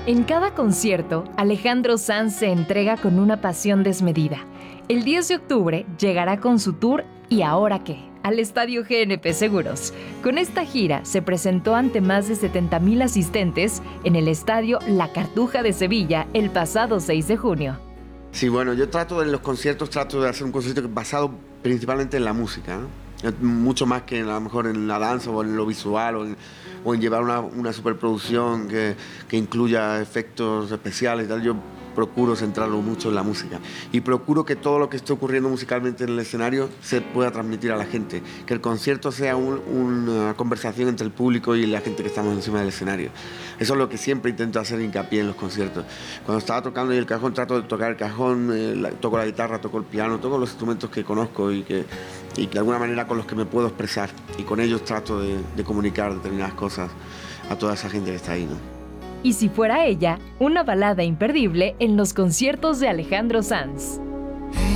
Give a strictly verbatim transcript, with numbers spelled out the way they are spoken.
En cada concierto, Alejandro Sanz se entrega con una pasión desmedida. El diez de octubre llegará con su tour ¿Y ahora qué?, al Estadio G N P Seguros. Con esta gira se presentó ante más de setenta mil asistentes en el Estadio La Cartuja de Sevilla el pasado seis de junio. Sí, bueno, yo trato en los conciertos, trato de hacer un concierto basado principalmente en la música, ¿no? Mucho más que a lo mejor en la danza o en lo visual o en, o en llevar una, una superproducción que, que incluya efectos especiales y tal. Yo procuro centrarlo mucho en la música y procuro que todo lo que esté ocurriendo musicalmente en el escenario se pueda transmitir a la gente, que el concierto sea un, una conversación entre el público y la gente que estamos encima del escenario. Eso es lo que siempre intento hacer hincapié en los conciertos. Cuando estaba tocando el cajón, trato de tocar el cajón, eh, la, toco la guitarra, toco el piano, toco los instrumentos que conozco y que, y que de alguna manera con los que me puedo expresar, y con ellos trato de, de comunicar determinadas cosas a toda esa gente que está ahí, ¿no? Y si fuera ella, una balada imperdible en los conciertos de Alejandro Sanz.